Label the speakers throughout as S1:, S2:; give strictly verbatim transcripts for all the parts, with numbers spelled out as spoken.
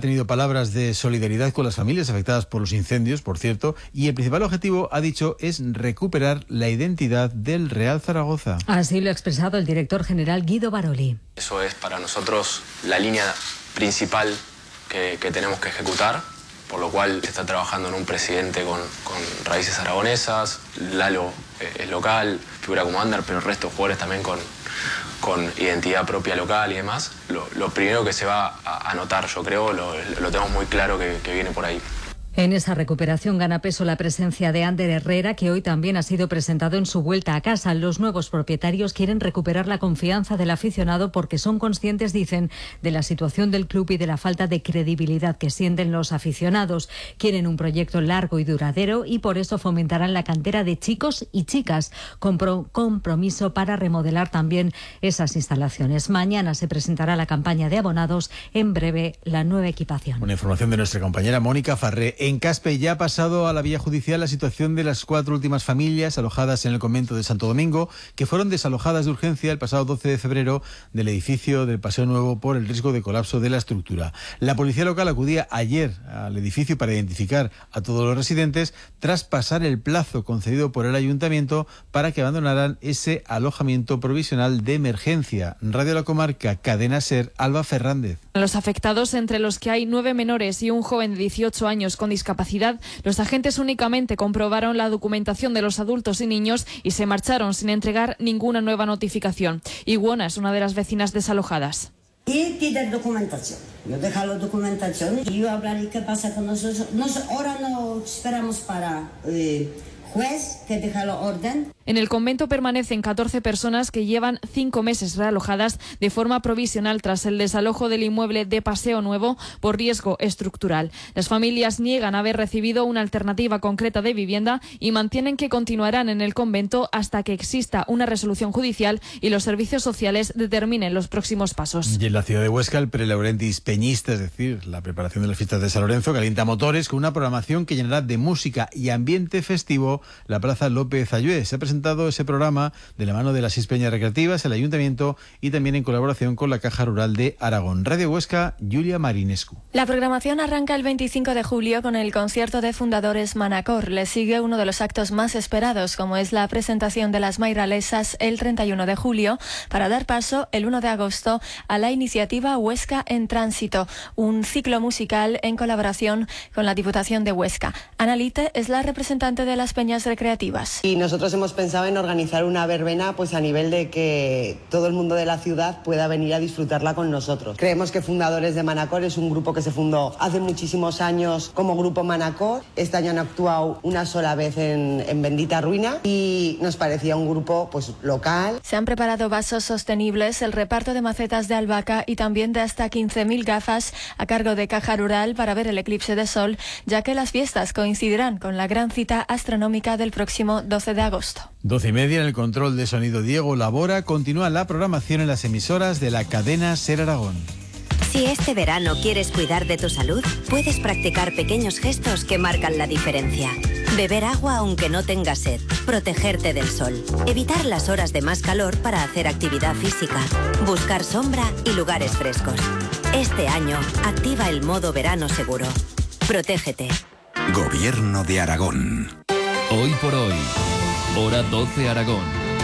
S1: tenido palabras de solidaridad con las familias afectadas por los incendios, por cierto, y el principal objetivo, ha dicho, es recuperar la identidad del Real Zaragoza.
S2: Así lo ha expresado el director general Guido Baroli.
S3: Eso es para nosotros la línea principal que, que tenemos que ejecutar, por lo cual se está trabajando en un presidente con, con raíces aragonesas. Lalo eh, es local, figura como Ander, pero el resto de jugadores también con, con identidad propia local y demás. Lo, lo primero que se va a, a notar, yo creo, lo, lo tenemos muy claro que, que viene por ahí.
S2: En esa recuperación gana peso la presencia de Ander Herrera, que hoy también ha sido presentado en su vuelta a casa. Los nuevos propietarios quieren recuperar la confianza del aficionado porque son conscientes, dicen, de la situación del club y de la falta de credibilidad que sienten los aficionados. Quieren un proyecto largo y duradero y por eso fomentarán la cantera de chicos y chicas, con compromiso para remodelar también esas instalaciones. Mañana se presentará la campaña de abonados, en breve la nueva equipación.
S1: Una información de nuestra compañera Mónica Farré. En Caspe ya ha pasado a la vía judicial la situación de las cuatro últimas familias alojadas en el convento de Santo Domingo, que fueron desalojadas de urgencia el pasado doce de febrero del edificio del Paseo Nuevo por el riesgo de colapso de la estructura. La policía local acudía ayer al edificio para identificar a todos los residentes tras pasar el plazo concedido por el ayuntamiento para que abandonaran ese alojamiento provisional de emergencia. Radio La Comarca, Cadena SER, Alba Fernández.
S4: Los afectados, entre los que hay nueve menores y un joven de dieciocho años con discapacidad, los agentes únicamente comprobaron la documentación de los adultos y niños y se marcharon sin entregar ninguna nueva notificación. Iguona es una de las vecinas desalojadas.
S5: Y pide documentación. Yo dejo la documentación y yo hablaré qué pasa con nosotros. Nos, ahora no esperamos para eh, juez que deja la orden.
S4: En el convento permanecen catorce personas que llevan cinco meses realojadas de forma provisional tras el desalojo del inmueble de Paseo Nuevo por riesgo estructural. Las familias niegan haber recibido una alternativa concreta de vivienda y mantienen que continuarán en el convento hasta que exista una resolución judicial y los servicios sociales determinen los próximos pasos.
S1: Y en la ciudad de Huesca, el Prelaurentis Peñista, es decir, la preparación de las fiestas de San Lorenzo, calienta motores con una programación que llenará de música y ambiente festivo la Plaza López Ayué. Se ha presentado ese programa de la mano de las seis peñas recreativas, el Ayuntamiento y también en colaboración con la Caja Rural de Aragón. Radio Huesca, Julia Marinescu.
S6: La programación arranca el veinticinco de julio con el concierto de fundadores Manacor. Le sigue uno de los actos más esperados, como es la presentación de las Mairalesas el treinta y uno de julio, para dar paso el uno de agosto a la iniciativa Huesca en Tránsito, un ciclo musical en colaboración con la Diputación de Huesca. Ana Lite es la representante de las peñas recreativas.
S7: Y nosotros hemos pensado en organizar una verbena pues a nivel de que todo el mundo de la ciudad pueda venir a disfrutarla con nosotros. Creemos que Fundadores de Manacor es un grupo que se fundó hace muchísimos años como Grupo Manacor. Este año han actuado una sola vez en, en Bendita Ruina y nos parecía un grupo pues local.
S6: Se han preparado vasos sostenibles, el reparto de macetas de albahaca y también de hasta quince mil gafas a cargo de Caja Rural para ver el eclipse de sol, ya que las fiestas coincidirán con la gran cita astronómica del próximo doce de agosto.
S1: Doce y media en el control de sonido Diego Labora. Continúa la programación en las emisoras de la cadena SER Aragón.
S8: Si este verano quieres cuidar de tu salud, puedes practicar pequeños gestos que marcan la diferencia. Beber agua aunque no tengas sed, protegerte del sol, evitar las horas de más calor para hacer actividad física, buscar sombra y lugares frescos. Este año, activa el modo verano seguro. Protégete.
S9: Gobierno de Aragón.
S10: Hoy por hoy. Hora doce Aragón.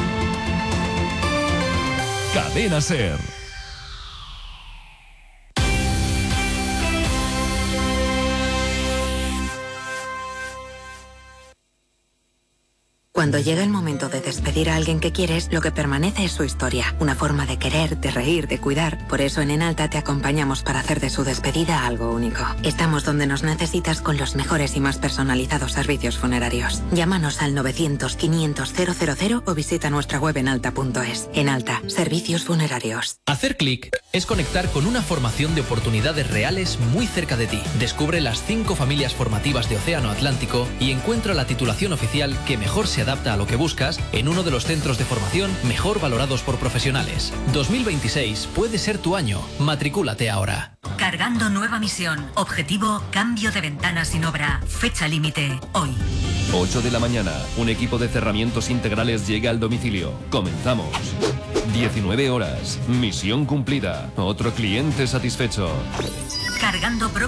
S10: Cadena SER.
S11: Cuando llega el momento de despedir a alguien que quieres, lo que permanece es su historia, una forma de querer, de reír, de cuidar. Por eso en Enalta te acompañamos para hacer de su despedida algo único. Estamos donde nos necesitas con los mejores y más personalizados servicios funerarios. Llámanos al novecientos, quinientos, cero cero cero o visita nuestra web enalta punto es. Enalta, servicios funerarios.
S12: Hacer clic es conectar con una formación de oportunidades reales muy cerca de ti. Descubre las cinco familias formativas de Océano Atlántico y encuentra la titulación oficial que mejor se adapta a lo que buscas en uno de los centros de formación mejor valorados por profesionales. dos mil veintiséis puede ser tu año. Matricúlate ahora.
S13: Cargando nueva misión. Objetivo, cambio de ventana sin obra. Fecha límite, hoy.
S10: ocho de la mañana. Un equipo de cerramientos integrales llega al domicilio. Comenzamos. diecinueve horas. Misión cumplida. Otro cliente satisfecho.
S13: Cargando